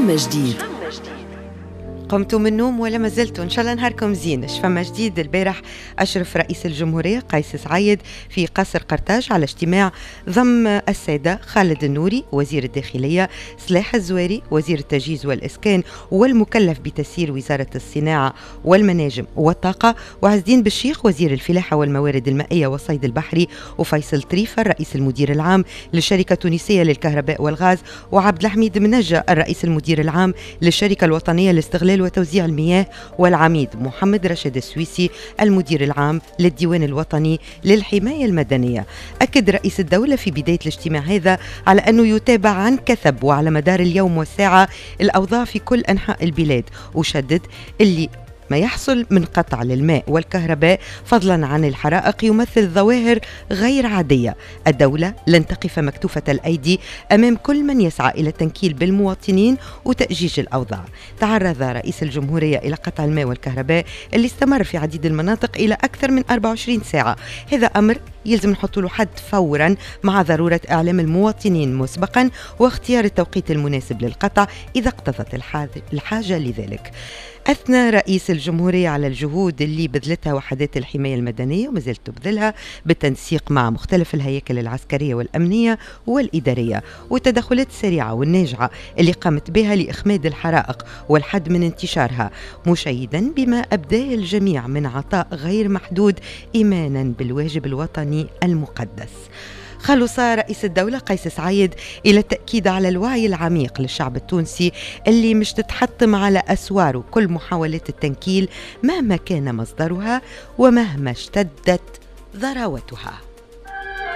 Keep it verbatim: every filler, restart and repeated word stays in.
فما جديد. قمتوا من النوم ولا ما زلتوا؟ إن شاء الله نهاركم زين. فما جديد البارح أشرف رئيس الجمهورية قيس سعيد في قصر قرطاج على اجتماع ضم السادة خالد النوري وزير الداخلية، سلاح الزواري وزير التجهيز والإسكان والمكلف بتسيير وزارة الصناعة والمناجم والطاقة، وعز الدين بالشيخ وزير الفلاحة والموارد المائية والصيد البحري، وفيصل طريفة الرئيس المدير العام للشركة التونسية للكهرباء والغاز، وعبد الحميد منجة الرئيس المدير العام للشركة الوطنية لاستغلال وتوزيع المياه، والعميد محمد رشد السويسي المدير العام للديوان الوطني للحماية المدنية. أكد رئيس الدولة في بداية الاجتماع هذا على أنه يتابع عن كثب وعلى مدار اليوم والساعة الأوضاع في كل أنحاء البلاد، وشدد اللي ما يحصل من قطع للماء والكهرباء فضلا عن الحرائق يمثل ظواهر غير عادية. الدولة لن تقف مكتوفة الأيدي أمام كل من يسعى إلى التنكيل بالمواطنين وتأجيج الأوضاع. تعرض رئيس الجمهورية إلى قطع الماء والكهرباء اللي استمر في عديد المناطق إلى أكثر من أربعة وعشرين ساعة. هذا أمر يلزم نحط له حد فورا، مع ضرورة إعلام المواطنين مسبقا واختيار التوقيت المناسب للقطع إذا اقتضت الحاجة لذلك. أثنى رئيس الجمهورية على الجهود اللي بذلتها وحدات الحماية المدنية وما زالت تبذلها بالتنسيق مع مختلف الهياكل العسكرية والأمنية والإدارية، والتدخلات السريعة والناجعة اللي قامت بها لإخماد الحرائق والحد من انتشارها، مشيدا بما أبداه الجميع من عطاء غير محدود إيمانا بالواجب الوطني المقدس. خلص رئيس الدولة قيس سعيد إلى التأكيد على الوعي العميق للشعب التونسي اللي مش تتحطم على أسواره كل محاولات التنكيل مهما كان مصدرها ومهما اشتدت ضراوتها.